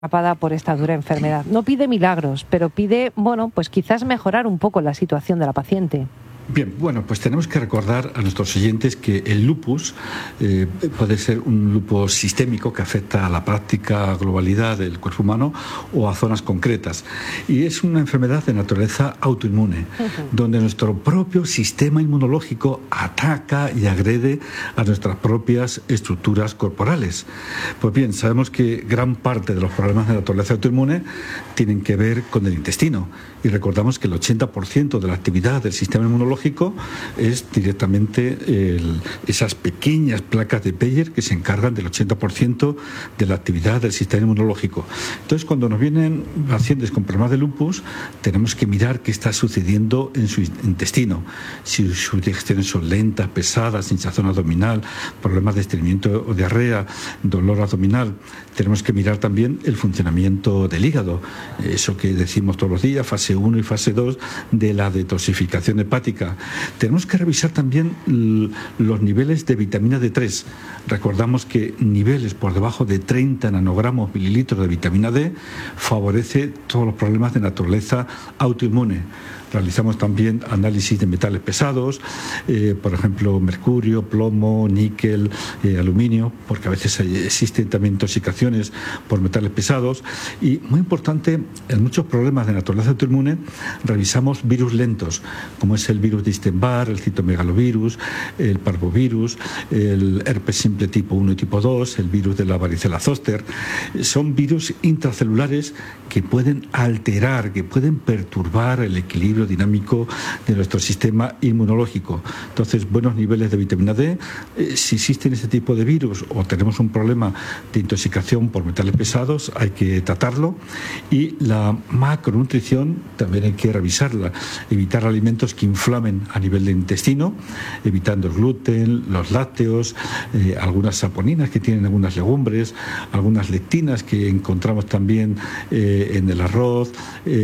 atrapada por esta dura enfermedad. No pide milagros, pero pide, pues quizás mejorar un poco la situación de la paciente. Bien, pues tenemos que recordar a nuestros oyentes que el lupus puede ser un lupus sistémico que afecta a la práctica globalidad del cuerpo humano o a zonas concretas. Y es una enfermedad de naturaleza autoinmune, donde nuestro propio sistema inmunológico ataca y agrede a nuestras propias estructuras corporales. Pues bien, sabemos que gran parte de los problemas de naturaleza autoinmune tienen que ver con el intestino. Y recordamos que el 80% de la actividad del sistema inmunológico es directamente esas pequeñas placas de Peyer que se encargan del 80% de la actividad del sistema inmunológico. Entonces, cuando nos vienen pacientes con problemas de lupus, tenemos que mirar qué está sucediendo en su intestino. Si sus digestiones son lentas, pesadas, hinchazón abdominal, problemas de estreñimiento o diarrea, dolor abdominal. Tenemos que mirar también el funcionamiento del hígado. Eso que decimos todos los días, fase 1 y fase 2 de la detoxificación hepática. Tenemos que revisar también los niveles de vitamina D3. Recordamos que niveles por debajo de 30 nanogramos mililitros de vitamina D favorece todos los problemas de naturaleza autoinmune. Realizamos también análisis de metales pesados, por ejemplo, mercurio, plomo, níquel, aluminio, porque a veces existen también intoxicaciones por metales pesados. Y muy importante, en muchos problemas de naturaleza autoinmune, revisamos virus lentos, como es el virus de Epstein-Barr, el citomegalovirus, el parvovirus, el herpes simple tipo 1 y tipo 2, el virus de la varicela zoster. Son virus intracelulares que pueden alterar, que pueden perturbar el equilibrio dinámico de nuestro sistema inmunológico. Entonces, buenos niveles de vitamina D, si existen ese tipo de virus o tenemos un problema de intoxicación por metales pesados, hay que tratarlo. Y la macronutrición también hay que revisarla, evitar alimentos que inflamen a nivel de intestino, evitando el gluten, los lácteos, algunas saponinas que tienen algunas legumbres, algunas lectinas que encontramos también en el arroz,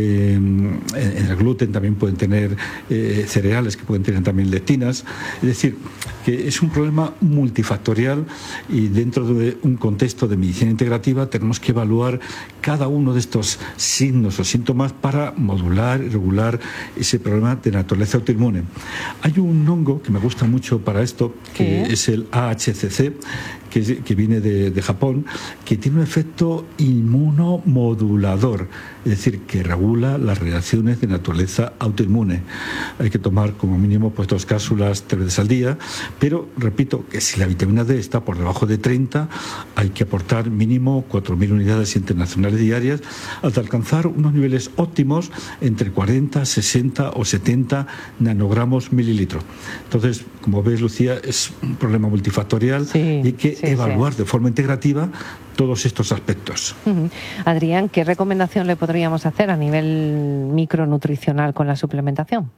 en el gluten también pueden tener cereales que pueden tener también lectinas. Es decir, que es un problema multifactorial y dentro de un contexto de medicina integrativa tenemos que evaluar cada uno de estos signos o síntomas para modular y regular ese problema de naturaleza autoinmune. Hay un hongo que me gusta mucho para esto, que es el AHCC, que viene de Japón, que tiene un efecto inmunomodulador, es decir, que regula las reacciones de naturaleza autoinmune. Hay que tomar como mínimo 2 cápsulas 3 veces al día, pero repito que si la vitamina D está por debajo de 30, hay que aportar mínimo 4.000 unidades internacionales diarias hasta alcanzar unos niveles óptimos entre 40, 60 o 70 nanogramos mililitro. Entonces, como ves, Lucía, es un problema multifactorial y hay que evaluar de forma integrativa todos estos aspectos. Adrián, ¿qué recomendación le podríamos hacer a nivel micronutricional con la suplementación?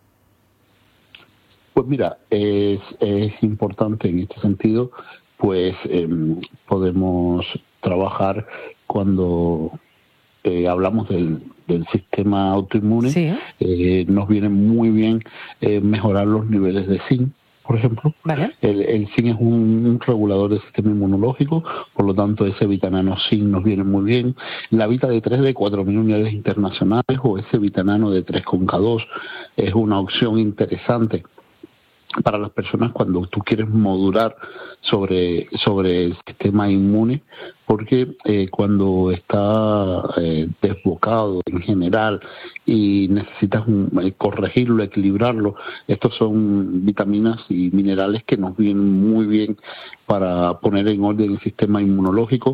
Pues mira, es importante en este sentido, pues podemos trabajar cuando hablamos del sistema autoinmune, nos viene muy bien mejorar los niveles de zinc, por ejemplo. ¿Vale? El zinc es un regulador del sistema inmunológico, por lo tanto ese vitanano zinc nos viene muy bien. La Vita D3 de 4.000 unidades internacionales o ese vitanano de 3,2 es una opción interesante para las personas cuando tú quieres modular sobre el sistema inmune, porque cuando está desbocado en general y necesitas corregirlo, equilibrarlo, estos son vitaminas y minerales que nos vienen muy bien para poner en orden el sistema inmunológico.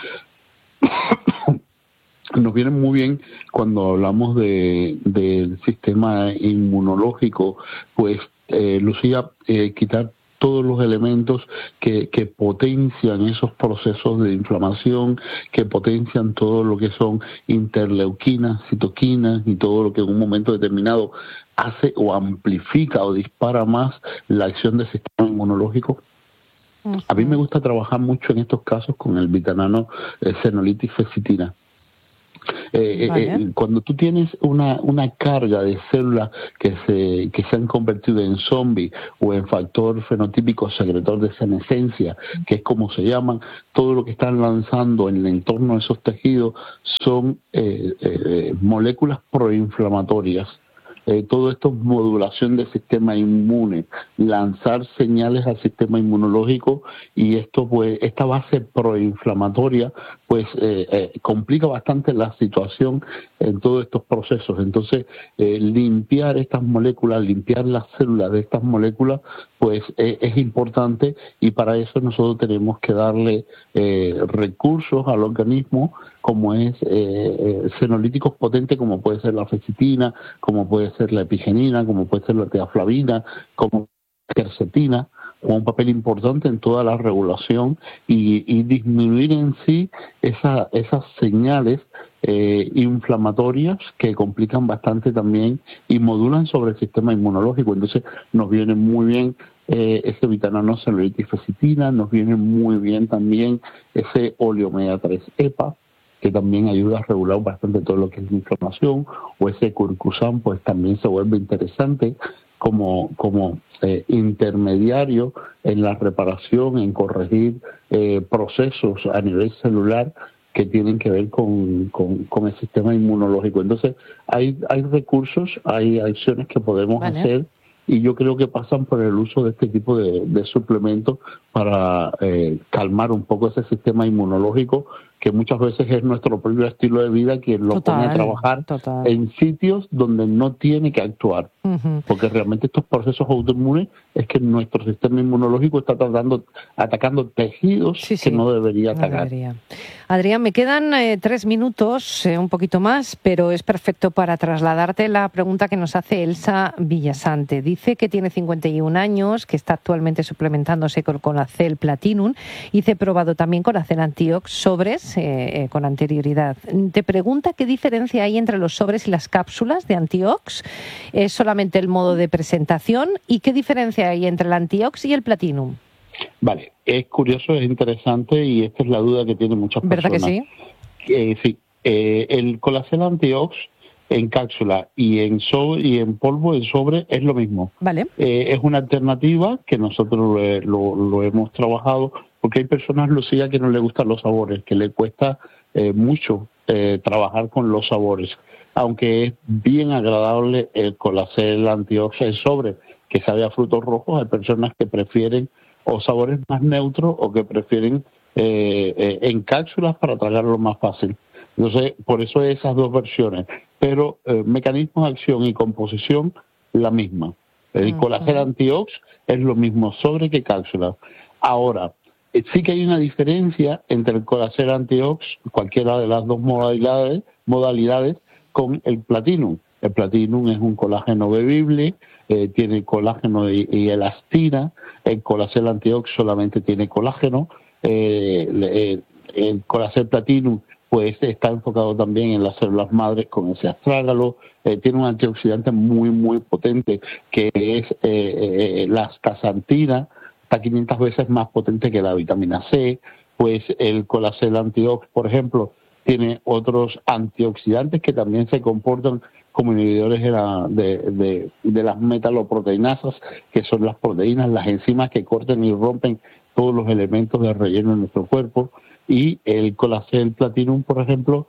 Nos vienen muy bien cuando hablamos del sistema inmunológico, pues Lucía, quitar todos los elementos que potencian esos procesos de inflamación, que potencian todo lo que son interleuquinas, citoquinas y todo lo que en un momento determinado hace o amplifica o dispara más la acción del sistema inmunológico. A mí me gusta trabajar mucho en estos casos con el vitanano, senolitis fecitina. Cuando tú tienes una carga de células que se han convertido en zombies o en factor fenotípico secretor de senescencia, que es como se llaman, todo lo que están lanzando en el entorno de esos tejidos son moléculas proinflamatorias. Todo esto es modulación del sistema inmune, lanzar señales al sistema inmunológico, y esto, pues, esta base proinflamatoria, pues complica bastante la situación en todos estos procesos. Entonces, limpiar estas moléculas, limpiar las células de estas moléculas, pues es importante, y para eso nosotros tenemos que darle recursos al organismo, como es fenolíticos potentes, como puede ser la fecitina, como puede ser la epigenina, como puede ser la teaflavina, como la quercetina, con un papel importante en toda la regulación y disminuir en sí esas señales inflamatorias que complican bastante también y modulan sobre el sistema inmunológico. Entonces nos viene muy bien ese vitamina celulitis fecitina, nos viene muy bien también ese oleomega 3 EPA, que también ayuda a regular bastante todo lo que es la inflamación, o ese curcuzán, pues también se vuelve interesante como intermediario en la reparación, en corregir procesos a nivel celular que tienen que ver con el sistema inmunológico. Entonces, hay recursos, hay acciones que podemos hacer, y yo creo que pasan por el uso de este tipo de suplementos para calmar un poco ese sistema inmunológico, que muchas veces es nuestro propio estilo de vida quien lo pone a trabajar en sitios donde no tiene que actuar. Porque realmente estos procesos autoinmunes es que nuestro sistema inmunológico está atacando tejidos que no debería atacar. Adrián, me quedan 3 minutos, un poquito más, pero es perfecto para trasladarte la pregunta que nos hace Elsa Villasante. Dice que tiene 51 años, que está actualmente suplementándose con Colacel Platinum, y se ha probado también Colacel Antiox sobres con anterioridad. Te pregunta qué diferencia hay entre los sobres y las cápsulas de Antiox. ¿Es solamente el modo de presentación? ¿Y qué diferencia hay entre el Antiox y el Platinum? Vale, es curioso, es interesante, y esta es la duda que tienen muchas personas. ¿Verdad que sí? Sí, el Colacel Antiox en cápsula y en polvo, en sobre, es lo mismo. Vale. Es una alternativa que nosotros lo hemos trabajado, porque hay personas, Lucía, que no les gustan los sabores, que le cuesta mucho trabajar con los sabores, aunque es bien agradable el Colacel Antiox en sobre, que sabe a frutos rojos. Hay personas que prefieren o sabores más neutros, o que prefieren en cápsulas para tragarlo más fácil. Entonces, por eso esas dos versiones. Pero mecanismo de acción y composición, la misma. El Colacel Antiox es lo mismo sobre que cápsula. Ahora, sí que hay una diferencia entre el Colacel Antiox, cualquiera de las dos modalidades, con el Platinum. El Platinum es un colágeno bebible, tiene colágeno y elastina. El Colacel Antiox solamente tiene colágeno. El Colacel Platinum, pues, está enfocado también en las células madres con ese astrágalo. Tiene un antioxidante muy, muy potente, que es la astaxantina, está 500 veces más potente que la vitamina C. Pues el Colacel Antiox, por ejemplo, tiene otros antioxidantes que también se comportan como inhibidores de las metaloproteinasas, que son las proteínas, las enzimas que cortan y rompen todos los elementos de relleno en nuestro cuerpo. Y el Colacel Platinum, por ejemplo,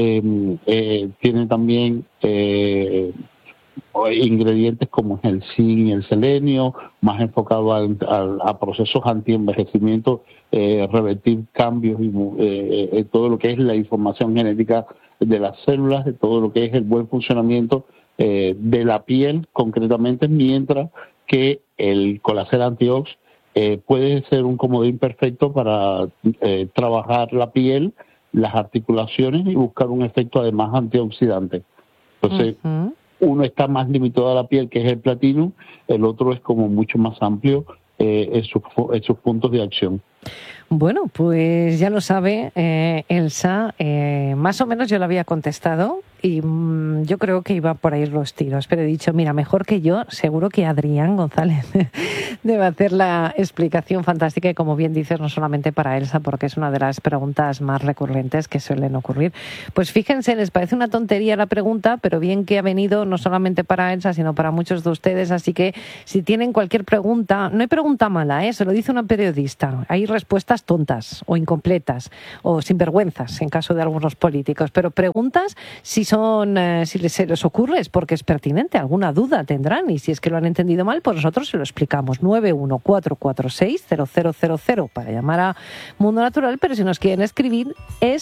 tiene también ingredientes como el zinc y el selenio, más enfocado a procesos anti-envejecimiento, revertir cambios y todo lo que es la información genética de las células, de todo lo que es el buen funcionamiento de la piel concretamente, mientras que el Colacel Antiox puede ser un comodín perfecto para trabajar la piel, las articulaciones, y buscar un efecto además antioxidante. Entonces, uno está más limitado a la piel, que es el Platinum, el otro es como mucho más amplio en sus puntos de acción. Bueno, pues ya lo sabe Elsa, más o menos yo lo había contestado, y yo creo que iba por ahí los tiros, pero he dicho, mira, mejor que yo, seguro que Adrián González debe hacer la explicación fantástica y, como bien dices, no solamente para Elsa, porque es una de las preguntas más recurrentes que suelen ocurrir. Pues fíjense, les parece una tontería la pregunta, pero bien que ha venido no solamente para Elsa, sino para muchos de ustedes, así que si tienen cualquier pregunta, no hay pregunta mala, se lo dice una periodista, hay respuestas tontas o incompletas o sinvergüenzas en caso de algunos políticos, pero preguntas si se les ocurre es porque es pertinente, alguna duda tendrán, y si es que lo han entendido mal, pues nosotros se lo explicamos. 914460000 para llamar a Mundo Natural, pero si nos quieren escribir es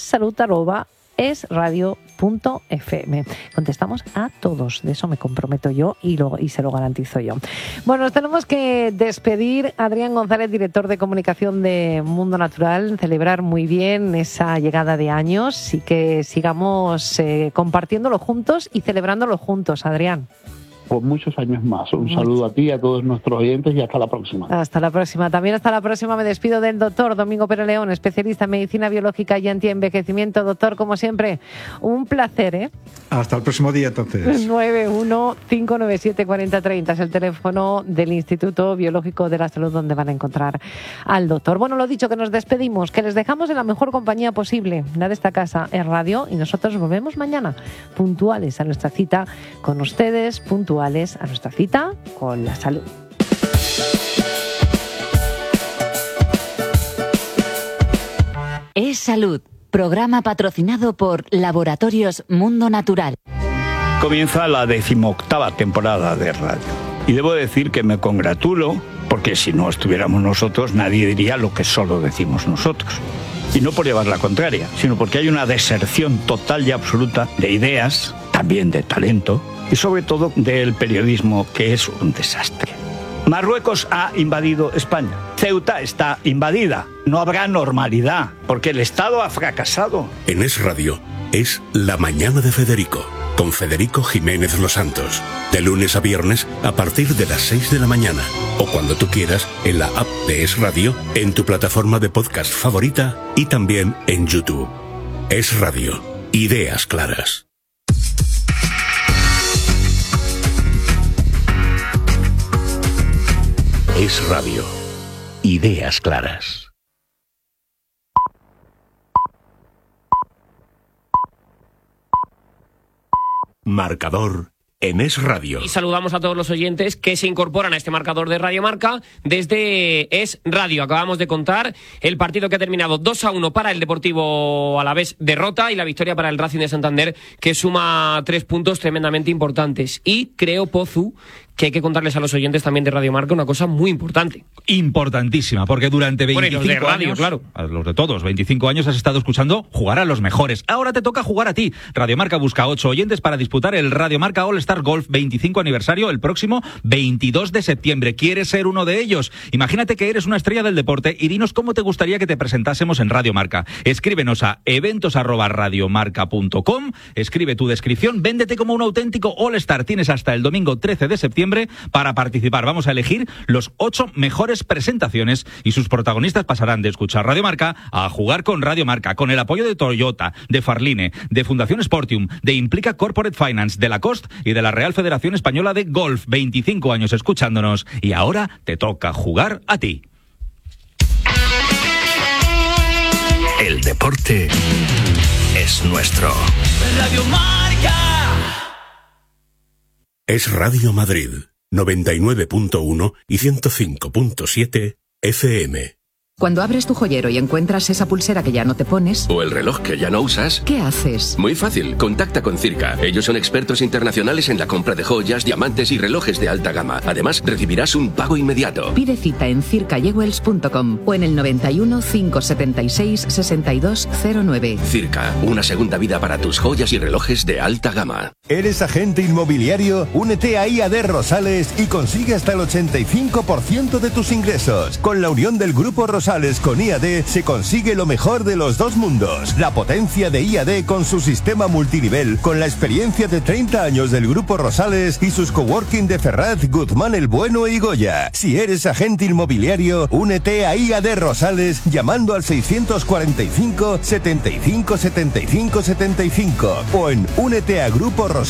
salud@esradio.fm. Contestamos a todos, de eso me comprometo yo y se lo garantizo yo. Bueno, nos tenemos que despedir. Adrián González, director de comunicación de Mundo Natural, celebrar muy bien esa llegada de años y que sigamos compartiéndolo juntos y celebrándolo juntos, Adrián. Por muchos años más. Un saludo a ti, a todos nuestros oyentes y hasta la próxima. Hasta la próxima. También hasta la próxima me despido del doctor Domingo Pérez León, especialista en medicina biológica y antienvejecimiento. Doctor, como siempre, un placer. Hasta el próximo día, entonces. 915974030 es el teléfono del Instituto Biológico de la Salud, donde van a encontrar al doctor. Bueno, lo dicho, que nos despedimos, que les dejamos en la mejor compañía posible, la de esta casa, es Radio, y nosotros volvemos mañana, puntuales a nuestra cita con ustedes, puntuales a nuestra cita con la salud. Es Salud, programa patrocinado por Laboratorios Mundo Natural. Comienza la 18ª temporada de radio. Y debo decir que me congratulo, porque si no estuviéramos nosotros, nadie diría lo que solo decimos nosotros. Y no por llevar la contraria, sino porque hay una deserción total y absoluta de ideas, también de talento, y sobre todo del periodismo, que es un desastre. Marruecos ha invadido España. Ceuta está invadida. No habrá normalidad, porque el Estado ha fracasado. En Es Radio es La Mañana de Federico, con Federico Jiménez Los Santos. De lunes a viernes a partir de las 6 de la mañana. O cuando tú quieras, en la app de Es Radio, en tu plataforma de podcast favorita y también en YouTube. Es Radio. Ideas claras. Es Radio. Ideas claras. Marcador en Es Radio. Y saludamos a todos los oyentes que se incorporan a este marcador de Radio Marca desde Es Radio. Acabamos de contar el partido que ha terminado 2-1 para el Deportivo Alavés, derrota, y la victoria para el Racing de Santander, que suma 3 puntos tremendamente importantes. Y creo, Pozu, que hay que contarles a los oyentes también de Radio Marca una cosa muy importante. Importantísima, porque durante 25 de radio, años, claro, a los de todos, 25 años has estado escuchando jugar a los mejores. Ahora te toca jugar a ti. Radio Marca busca 8 oyentes para disputar el Radio Marca All Star Golf 25 aniversario el próximo 22 de septiembre. ¿Quieres ser uno de ellos? Imagínate que eres una estrella del deporte y dinos cómo te gustaría que te presentásemos en Radio Marca. Escríbenos a eventos@radiomarca.com, escribe tu descripción, véndete como un auténtico All Star. Tienes hasta el domingo 13 de septiembre para participar. Vamos a elegir los 8 mejores presentaciones y sus protagonistas pasarán de escuchar Radio Marca a jugar con Radio Marca, con el apoyo de Toyota, de Farline, de Fundación Sportium, de Implica Corporate Finance, de Lacoste y de la Real Federación Española de Golf. 25 años escuchándonos y ahora te toca jugar a ti. El deporte es nuestro. Radio Marca. Es Radio Madrid, 99.1 y 105.7 FM. Cuando abres tu joyero y encuentras esa pulsera que ya no te pones... o el reloj que ya no usas... ¿qué haces? Muy fácil, contacta con Circa. Ellos son expertos internacionales en la compra de joyas, diamantes y relojes de alta gama. Además, recibirás un pago inmediato. Pide cita en circajewels.com o en el 91 576 6209. Circa, una segunda vida para tus joyas y relojes de alta gama. ¿Eres agente inmobiliario? Únete a IAD Rosales y consigue hasta el 85% de tus ingresos. Con la unión del Grupo Rosales con IAD se consigue lo mejor de los dos mundos. La potencia de IAD con su sistema multinivel, con la experiencia de 30 años del Grupo Rosales y sus coworking de Ferraz, Guzmán el Bueno y Goya. Si eres agente inmobiliario, únete a IAD Rosales llamando al 645 75 75 75 o en úneteaGrupoRosales.com.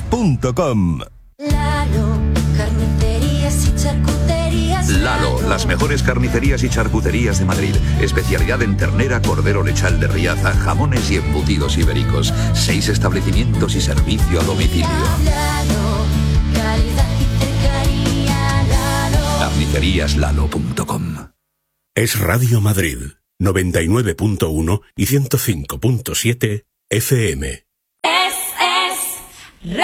Lalo, carnicerías y charcuterías. Lalo, las mejores carnicerías y charcuterías de Madrid. Especialidad en ternera, cordero lechal de Riaza, jamones y embutidos ibéricos. 6 establecimientos y servicio a domicilio. Lalo, calidad y cercanía. Lalo. Carniceríaslalo.com. Es Radio Madrid, 99.1 y 105.7 FM. Radio.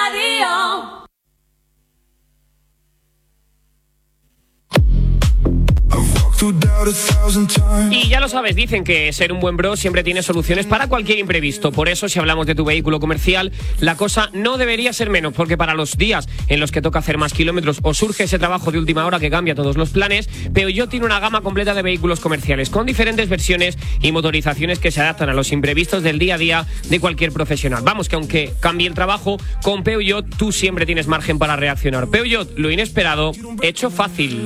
Y ya lo sabes, dicen que ser un buen bro siempre tiene soluciones para cualquier imprevisto. Por eso, si hablamos de tu vehículo comercial, la cosa no debería ser menos, porque para los días en los que toca hacer más kilómetros o surge ese trabajo de última hora que cambia todos los planes, Peugeot tiene una gama completa de vehículos comerciales con diferentes versiones y motorizaciones que se adaptan a los imprevistos del día a día de cualquier profesional. Vamos, que aunque cambie el trabajo, con Peugeot tú siempre tienes margen para reaccionar. Peugeot, lo inesperado, hecho fácil.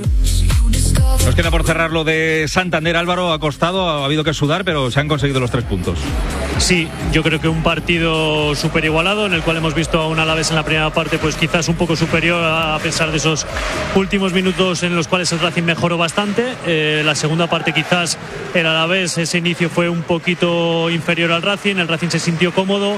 Nos queda por cerrar lo de Santander. Álvaro, ha costado, ha habido que sudar, pero se han conseguido los 3 puntos. Sí, yo creo que un partido súper igualado, en el cual hemos visto a un Alavés en la primera parte pues quizás un poco superior a pesar de esos últimos minutos en los cuales el Racing mejoró bastante. La segunda parte quizás el Alavés, ese inicio fue un poquito inferior al Racing, el Racing se sintió cómodo,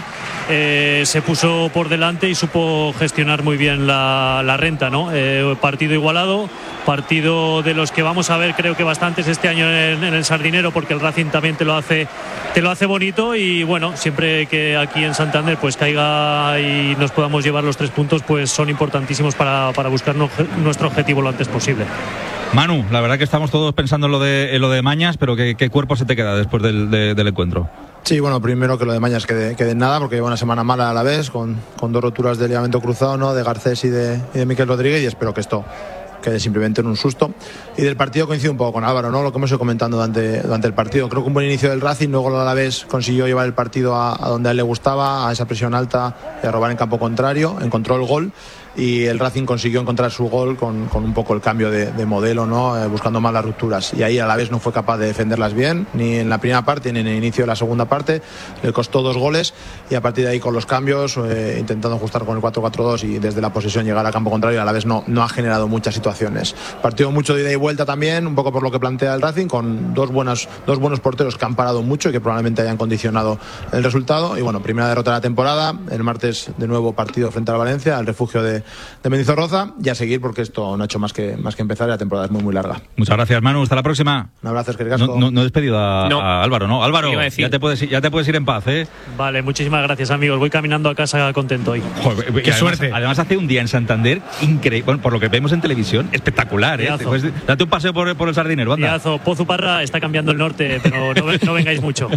se puso por delante y supo gestionar muy bien la renta, ¿no? Partido igualado, partido de los que vamos a ver creo que bastantes este año en el Sardinero, porque el Racing también te lo hace bonito. Y bueno, siempre que aquí en Santander pues caiga y nos podamos llevar los 3 puntos, pues son importantísimos para buscar nuestro objetivo lo antes posible. Manu, la verdad que estamos todos pensando en lo de Mañas, pero ¿qué cuerpo se te queda después del encuentro? Sí, bueno, primero que lo de Mañas quede en nada, porque lleva una semana mala a la vez, con 2 roturas de ligamento cruzado, ¿no? De Garcés y de Miquel Rodríguez, y espero que esto quede simplemente en un susto. Y del partido coincido un poco con Álvaro, ¿no? Lo que hemos ido comentando durante el partido. Creo que un buen inicio del Racing, luego el Alavés consiguió llevar el partido a donde a él le gustaba, a esa presión alta y a robar en campo contrario, encontró el gol. Y el Racing consiguió encontrar su gol con un poco el cambio de modelo, ¿no? Buscando más las rupturas. Y ahí a la vez no fue capaz de defenderlas bien, ni en la primera parte ni en el inicio de la segunda parte. Le costó 2 goles y a partir de ahí con los cambios, intentando ajustar con el 4-4-2 y desde la posesión llegar al campo contrario, a la vez no ha generado muchas situaciones. Partido mucho de ida y vuelta también, un poco por lo que plantea el Racing, con dos buenos porteros que han parado mucho y que probablemente hayan condicionado el resultado. Y bueno, primera derrota de la temporada. El martes de nuevo partido frente al Valencia, al refugio de Mendizorroza, y a seguir porque esto no ha hecho más que empezar y la temporada es muy larga. Muchas gracias, Manu, hasta la próxima. Un abrazo, es que casco. No he despedido a Álvaro, ¿no? Álvaro, ya te puedes ir en paz, ¿eh? Vale, muchísimas gracias, amigos. Voy caminando a casa contento hoy. Joder, qué suerte. Además hace un día en Santander increíble, bueno, por lo que vemos en televisión, espectacular, ¿eh? Date un paseo por el Sardinero, anda. Piazo, Pozuparra está cambiando el norte, pero no vengáis mucho.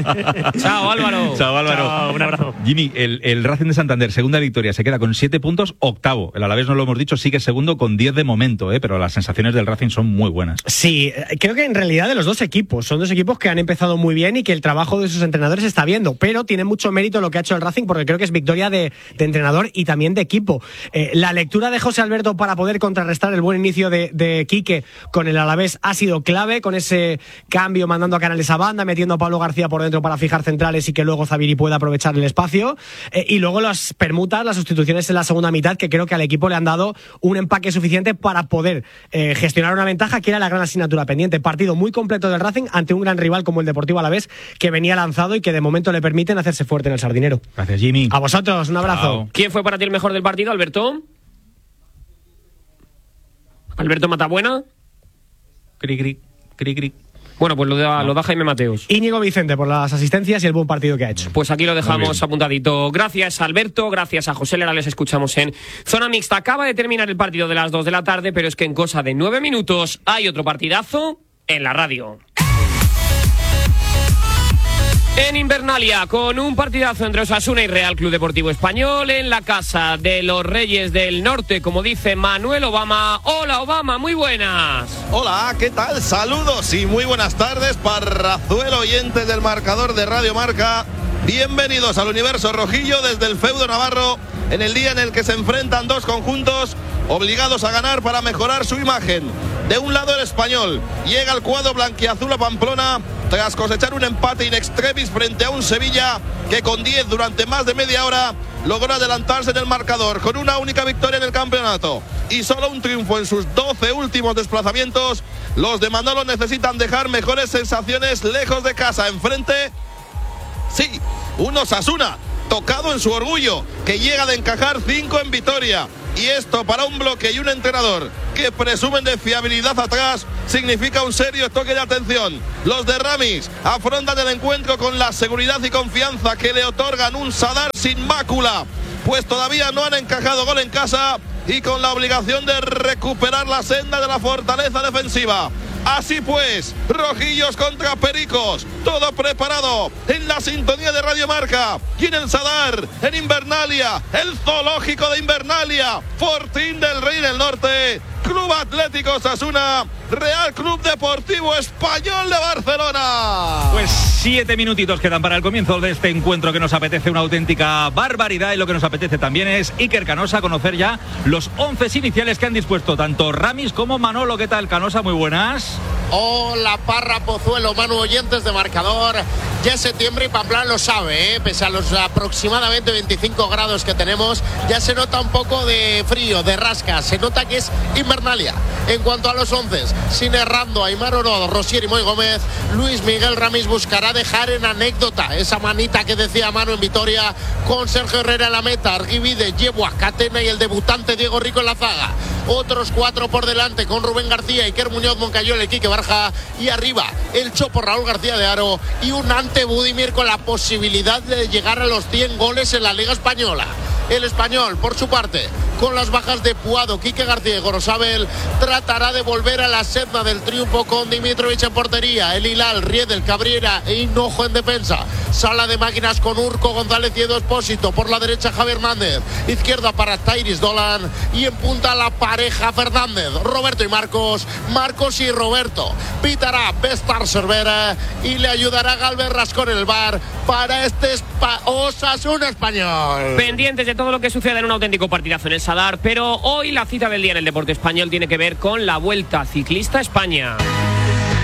Chao, Álvaro. Chao, Álvaro. Chao, un abrazo. Jimmy, el Racing de Santander, segunda victoria, se queda con 7 puntos, octavo. El Alavés, no lo hemos dicho, sigue segundo con 10 de momento, pero las sensaciones del Racing son muy buenas. Sí, creo que en realidad de los dos equipos, son dos equipos que han empezado muy bien y que el trabajo de sus entrenadores está viendo, pero tiene mucho mérito lo que ha hecho el Racing, porque creo que es victoria de entrenador y también de equipo. La lectura de José Alberto para poder contrarrestar el buen inicio de Quique con el Alavés ha sido clave, con ese cambio mandando a Canales a banda, metiendo a Pablo García por dentro para fijar centrales y que luego Zabiri pueda aprovechar el espacio, y luego las permutas, las sustituciones en la segunda mitad, que creo que al equipo le han dado un empaque suficiente para poder gestionar una ventaja que era la gran asignatura pendiente. Partido muy completo del Racing ante un gran rival como el Deportivo Alavés, que venía lanzado y que de momento le permiten hacerse fuerte en el Sardinero. Gracias, Jimmy. A vosotros, un abrazo. Chao. ¿Quién fue para ti el mejor del partido, Alberto? ¿Alberto Matabuena? Cri. Bueno, pues lo da Jaime Mateos. Íñigo Vicente por las asistencias y el buen partido que ha hecho. Pues aquí lo dejamos apuntadito. Gracias, Alberto, gracias a José Lara, les escuchamos en Zona Mixta. Acaba de terminar el partido de las 2 de la tarde, pero es que en cosa de 9 minutos hay otro partidazo en la radio. En Invernalia, con un partidazo entre Osasuna y Real Club Deportivo Español, en la casa de los Reyes del Norte, como dice Manuel Obama. Hola Obama, muy buenas. Hola, ¿qué tal? Saludos y muy buenas tardes, parrazuelo oyentes del marcador de Radio Marca. Bienvenidos al universo rojillo desde el feudo navarro, en el día en el que se enfrentan dos conjuntos obligados a ganar para mejorar su imagen. De un lado el Español, llega el cuadro blanquiazul a Pamplona tras cosechar un empate in extremis frente a un Sevilla que con 10 durante más de media hora logró adelantarse en el marcador con una única victoria en el campeonato y solo un triunfo en sus 12 últimos desplazamientos. Los de Manolo necesitan dejar mejores sensaciones lejos de casa. Enfrente, sí, un Osasuna tocado en su orgullo, que llega de encajar 5 en Vitoria. Y esto para un bloque y un entrenador que presumen de fiabilidad atrás significa un serio toque de atención. Los de Ramis afrontan el encuentro con la seguridad y confianza que le otorgan un Sadar sin mácula, pues todavía no han encajado gol en casa y con la obligación de recuperar la senda de la fortaleza defensiva. Así pues, rojillos contra pericos, todo preparado en la sintonía de Radio Marca y en el Sadar, en Invernalia, el zoológico de Invernalia, Fortín del Rey del Norte, Club Atlético Osasuna, Real Club Deportivo Español de Barcelona. Pues 7 minutitos quedan para el comienzo de este encuentro que nos apetece una auténtica barbaridad, y lo que nos apetece también es, Iker Canosa, conocer ya los 11 iniciales que han dispuesto tanto Ramis como Manolo. ¿Qué tal, Canosa? Muy buenas. Hola, Parra, Pozuelo, Manu, oyentes de marcador. Ya es septiembre y Pamplona lo sabe, pese a los aproximadamente 25 grados que tenemos, ya se nota un poco de frío, de rasca, se nota que es Invernalia. En cuanto a los 11, sin Errando, Aimar Orodo, Rosier y Moy Gómez, Luis Miguel Ramis buscará dejar en anécdota esa manita que decía Manu en Vitoria, con Sergio Herrera en la meta, Argivide, Yeboah, Catena y el debutante Diego Rico en la zaga. Otros 4 por delante con Rubén García, Iker Muñoz, Moncayola y Quique Barja, y arriba el Chopo Raúl García de Aro y un ante Budimir con la posibilidad de llegar a los 100 goles en la Liga Española. El Español, por su parte, con las bajas de Puado, Quique García y Gorosabel, tratará de volver a la senda del triunfo con Dimitrovic en portería, el Hilal, Riedel, Cabrera e Hinojo en defensa. Sala de máquinas con Urco, González y Edo Espósito. Por la derecha Javier Hernández, izquierda para Tairis Dolan y en punta la pareja Fernández, Roberto y Marcos, Marcos y Roberto. Pitará Bestar Cervera y le ayudará Galvez Rascón en el bar para este Osasuna Español. Pendientes de todo lo que sucede en un auténtico partidazo en el Sadar, pero hoy la cita del día en el deporte español tiene que ver con la Vuelta Ciclista a España.